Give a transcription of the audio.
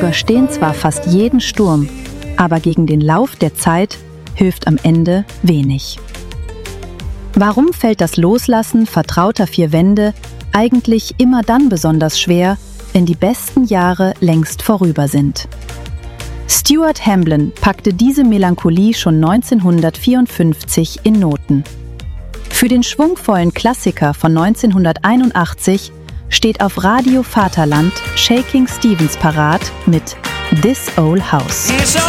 überstehen zwar fast jeden Sturm, aber gegen den Lauf der Zeit hilft am Ende wenig. Warum fällt das Loslassen vertrauter vier Wände eigentlich immer dann besonders schwer, wenn die besten Jahre längst vorüber sind? Stuart Hamblen packte diese Melancholie schon 1954 in Noten. Für den schwungvollen Klassiker von 1981 steht auf Radio Vaterland Shaking Stevens parat mit This Old House. This old